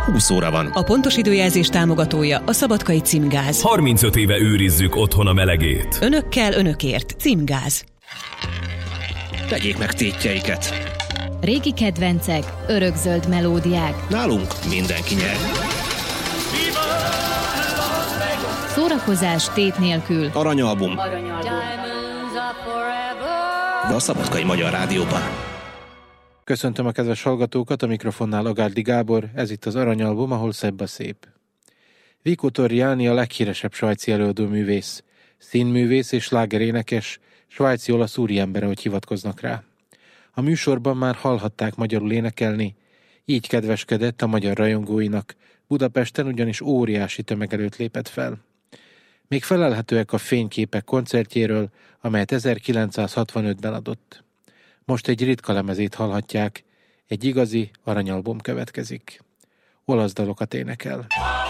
20 óra van. A pontos időjelzés támogatója a Szabadkai Címgáz. 35 éve őrizzük otthon a melegét. Önökkel, önökért. Címgáz. Tegyék meg tétjeiket. Régi kedvencek, örökzöld melódiák. Nálunk mindenki nyer. Szórakozás tét nélkül. Aranyalbum. De a Szabadkai Magyar Rádióban. Köszöntöm a kedves hallgatókat, a mikrofonnál Agárdi Gábor, ez itt az Aranyalbum, ahol szebb a szép. Vico Torriani a leghíresebb svájci előadóművész, színművész és slágerénekes, svájci-olasz úriember, ahogy hivatkoznak rá. A műsorban már hallhatták magyarul énekelni, így kedveskedett a magyar rajongóinak, Budapesten ugyanis óriási tömeg előtt lépett fel. Még felelhetőek a fényképek koncertjéről, amelyet 1965-ben adott. Most egy ritka lemezét hallhatják, egy igazi aranyalbum következik. Olasz dalokat énekel.